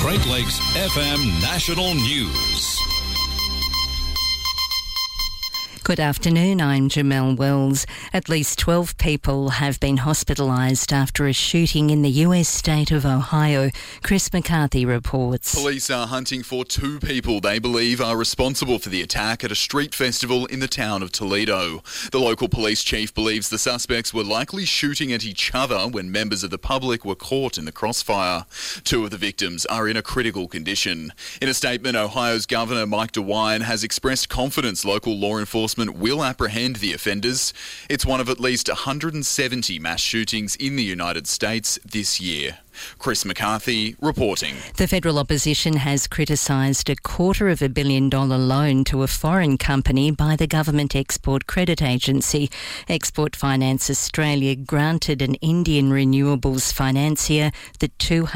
Great Lakes FM National News. Good afternoon, I'm Jamelle Wells. At least 12 people have been hospitalised after a shooting in the US state of Ohio. Chris McCarthy reports. Police are hunting for 2 people they believe are responsible for the attack at a street festival in the town of Toledo. The local police chief believes the suspects were likely shooting at each other when members of the public were caught in the crossfire. 2 of the victims are in a critical condition. In a statement, Ohio's Governor Mike DeWine has expressed confidence local law enforcement will apprehend the offenders. It's one of at least 170 mass shootings in the United States this year. Chris McCarthy reporting. The federal opposition has criticised a $250 million loan to a foreign company by the Government Export Credit Agency. Export Finance Australia granted an Indian renewables financier the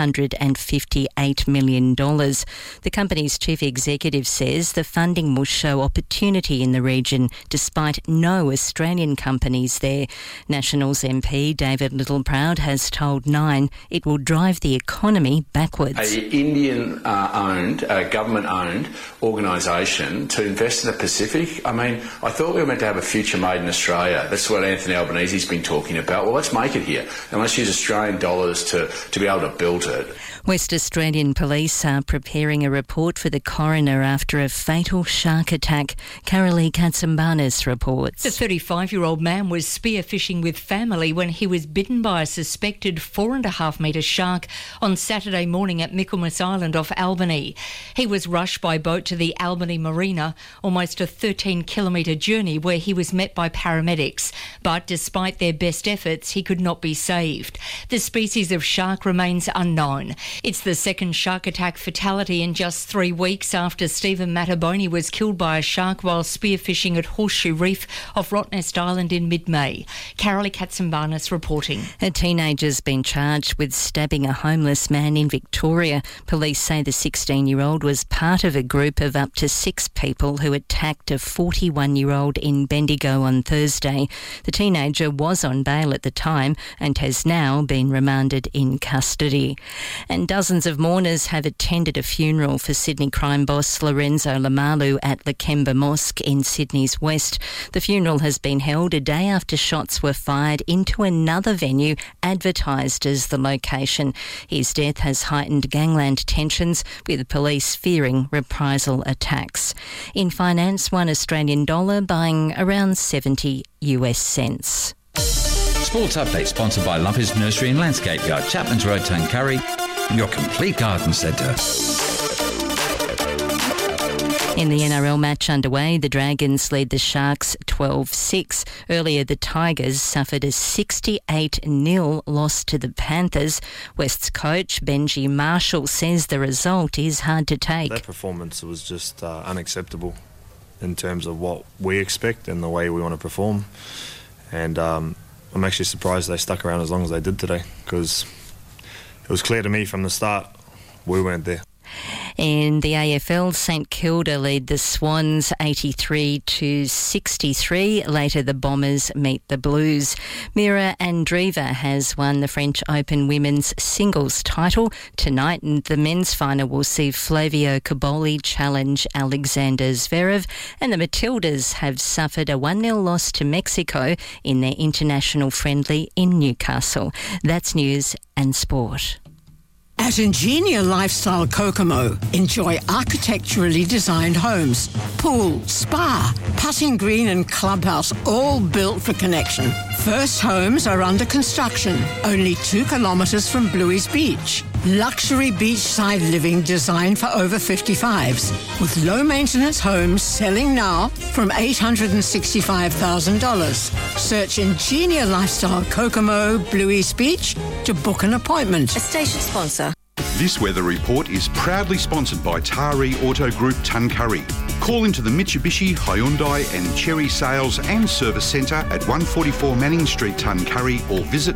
$258 million. The company's chief executive says the funding will show opportunity in the region despite no Australian companies there. Nationals MP David Littleproud has told Nine it will drive the economy backwards. An Indian-owned, government-owned organisation to invest in the Pacific. I mean, I thought we were meant to have a future made in Australia. That's what Anthony Albanese's been talking about. Well, let's make it here and let's use Australian dollars to be able to build it. West Australian police are preparing a report for the coroner after a fatal shark attack. Carolee Katsambanis reports. The 35-year-old man was spearfishing with family when he was bitten by a suspected 4.5-metre shark on Saturday morning at Michaelmas Island off Albany. He was rushed by boat to the Albany Marina, almost a 13-kilometre journey where he was met by paramedics. But despite their best efforts, he could not be saved. The species of shark remains unknown. It's the second shark attack fatality in just 3 weeks after Stephen Mataboni was killed by a shark while spearfishing at Horseshoe Reef off Rottnest Island in mid-May. Carolee Katsambanis reporting. A teenager's been charged with stabbing a homeless man in Victoria. Police say the 16-year-old was part of a group of up to 6 people who attacked a 41-year-old in Bendigo on Thursday. The teenager was on bail at the time and has now been remanded in custody. And dozens of mourners have attended a funeral for Sydney crime boss Lorenzo Lamalu at Lakemba Mosque in Sydney's west. The funeral has been held a day after shots were fired into another venue advertised as the location. His death has heightened gangland tensions, with police fearing reprisal attacks. In finance, $1 Australian buying around 70 US cents. Sports Update sponsored by Lumpy's Nursery and Landscape Yard, Chapman's Road, Tuncurry, your complete garden centre. In the NRL match underway, the Dragons lead the Sharks 12-6. Earlier, the Tigers suffered a 68-0 loss to the Panthers. West's coach, Benji Marshall, says the result is hard to take. That performance was just unacceptable in terms of what we expect and the way we want to perform. And I'm actually surprised they stuck around as long as they did today, because it was clear to me from the start we weren't there. In the AFL, St Kilda lead the Swans 83-63. Later, the Bombers meet the Blues. Mira Andreeva has won the French Open women's singles title. Tonight, the men's final will see Flavio Cobolli challenge Alexander Zverev. And the Matildas have suffered a 1-0 loss to Mexico in their international friendly in Newcastle. That's news and sport. At Ingenia Lifestyle Kokomo, enjoy architecturally designed homes, pool, spa, putting green and clubhouse, all built for connection. First homes are under construction, only 2 kilometres from Bluey's Beach. Luxury beachside living designed for over 55s, with low-maintenance homes selling now from $865,000. Search Ingenia Lifestyle Kokomo, Bluey's Beach to book an appointment. A station sponsor. This weather report is proudly sponsored by Taree Auto Group Tuncurry. Call into the Mitsubishi, Hyundai and Chery Sales and Service Centre at 144 Manning Street, Tuncurry, or visit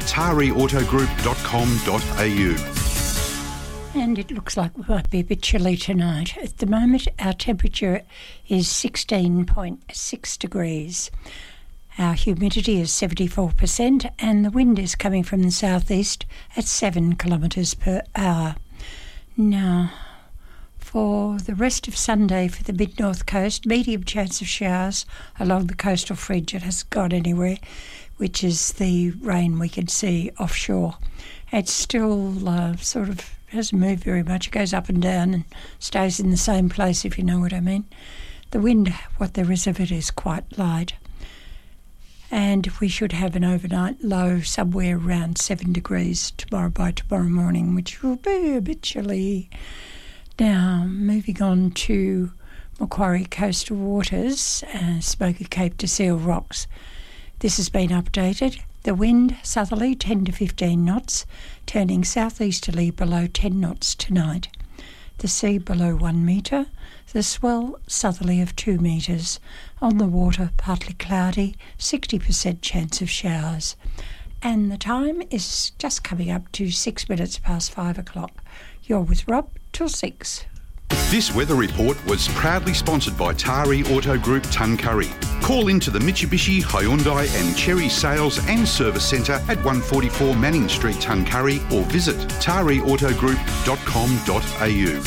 tareeautogroup.com.au. And it looks like we might be a bit chilly tonight. At the moment, our temperature is 16.6 degrees. Our humidity is 74% and the wind is coming from the southeast at 7 kilometres per hour. Now, for the rest of Sunday for the mid-north coast, medium chance of showers along the coastal fringe. It hasn't gone anywhere, which is the rain we can see offshore. It's still sort of hasn't moved very much. It goes up and down and stays in the same place, if you know what I mean. The wind, what there is of it, is quite light. And we should have an overnight low somewhere around 7 degrees by tomorrow morning, which will be a bit chilly. Now, moving on to Macquarie coastal waters, Smoky Cape to Seal Rocks. This has been updated. The wind, southerly 10 to 15 knots, turning southeasterly below 10 knots tonight. The sea below 1 metre. The swell southerly of 2 metres. On the water, partly cloudy, 60% chance of showers. And the time is just coming up to 6 minutes past 5 o'clock. You're with Rob till 6. This weather report was proudly sponsored by Tari Auto Group Tuncurry. Call into the Mitsubishi, Hyundai and Cherry Sales and Service Centre at 144 Manning Street, Tuncurry, or visit tariautogroup.com.au.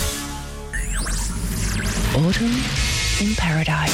Autumn in Paradise.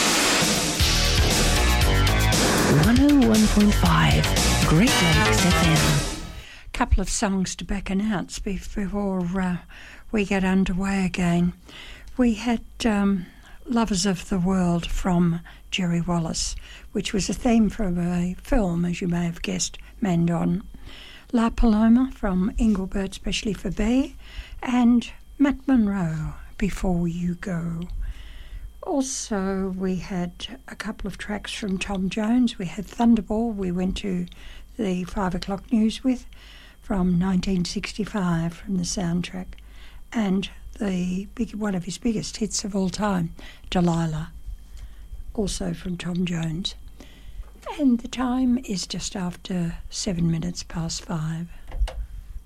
101.5 Great Lakes FM. Couple of songs to back announce before we get underway again. We had Lovers of the World from Jerry Wallace, which was a theme from a film, as you may have guessed, Mandon. La Paloma from Engelbert, especially for B, and Matt Monro, Before You Go. Also, we had a couple of tracks from Tom Jones. We had Thunderball, we went to the 5 o'clock news with, from 1965 from the soundtrack, and one of his biggest hits of all time, Delilah, also from Tom Jones. And the time is just after 7 minutes past 5.